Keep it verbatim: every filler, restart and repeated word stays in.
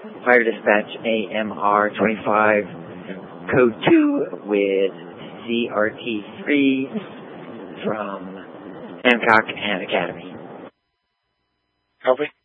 Fire Dispatch A M R twenty-five, code two with C R T three from Hancock and Academy. Copy.